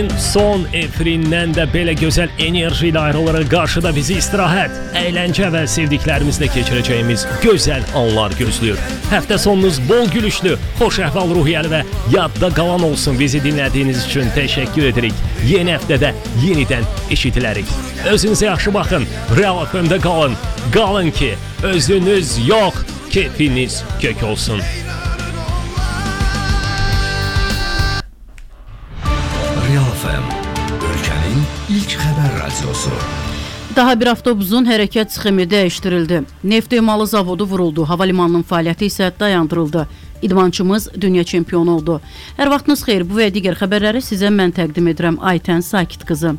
Son efirindən də belə gözəl enerji ilə ayrılırıq. Qarşıda bizi istirahət, əyləncə və sevdiklərimizlə keçirəcəyimiz gözəl anlar gözləyir. Həftə sonunuz bol gülüşlü, xoş əhval-ruhiyyəli və yadda qalan olsun. Bizi dinlədiyiniz üçün təşəkkür edirik. Yeni həftədə yenidən eşidilərik. Özünüzə yaxşı baxın, Real FM-də qalın. Qalın ki, özünüz yox, keyfiniz kök olsun. Real FM, ölkənin ilk xəbər radiosu. Daha bir avtobusun hərəkət sxemi dəyişdirildi. Neft emalı zavodu vuruldu, havalimanının fəaliyyəti isə dayandırıldı. İdmançımız dünya çempionu oldu. Hər vaxtınız xeyir, bu və digər xəbərləri sizə mən təqdim edirəm. Aytən Sakit qızı.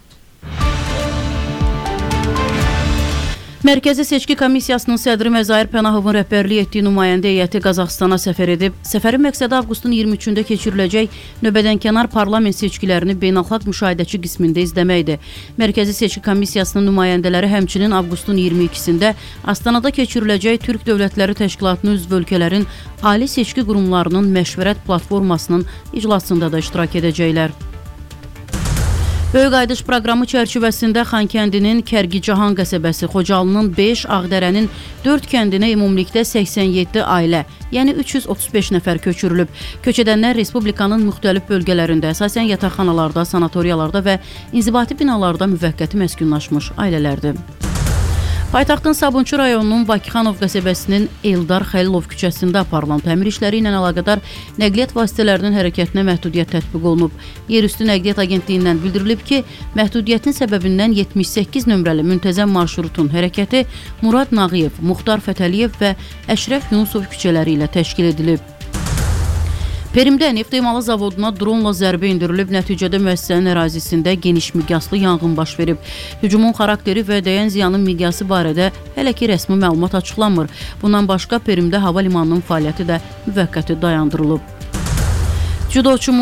Mərkəzi Seçki Komissiyasının sədri Məzahir Pənahovun rəhbərlik etdiyi nümayəndə heyəti Qazaxstana səfər edib. Səfərin məqsədi avqustun 23-də keçiriləcək növbədənkənar parlament seçkilərini beynəlxalq müşahidəçi qismində izləməkdir. Mərkəzi Seçki Komissiyasının nümayəndələri həmçinin avqustun 22-sində Astanada keçiriləcək Türk Dövlətləri Təşkilatının üzv ölkələrin ali seçki qurumlarının məşvərət platformasının iclasında da iştirak edəcəklər. Böyük Aydış proqramı çərçivəsində Xankəndinin Kərkicahan qəsəbəsi, Xocalının 5, Ağdərənin 4 kəndinə ümumilikdə 87 ailə, yəni 335 nəfər köçürülüb. Köç edənlər Respublikanın müxtəlif bölgələrində, əsasən yataqxanalarda, sanatoriyalarda və inzibati binalarda müvəqqəti məskunlaşmış ailələrdir. Paytaxtın Sabunçu rayonunun Bakıxanov qəsəbəsinin Eldar Xəlilov küçəsində aparılan təmir işləri ilə əlaqədar nəqliyyat vasitələrinin hərəkətinə məhdudiyyət tətbiq olunub. Yerüstü Nəqliyyat Agentliyindən bildirilib ki, məhdudiyyətin səbəbindən 78 nömrəli müntəzəm marşrutun hərəkəti Murad Nağıyev, Muxtar Fətəliyev və Əşrəf Yunusov küçələri ilə təşkil edilib. Perimdə neft emalı zavoduna dronla zərbə indirilib, nəticədə müəssisənin ərazisində geniş miqyaslı yanğın baş verib. Hücumun xarakteri və dəyən ziyanın miqyası barədə hələ ki rəsmi məlumat açıqlanmır. Bundan başqa Perimdə hava limanının fəaliyyəti də müvəqqəti dayandırılıb. Cüdoçumuz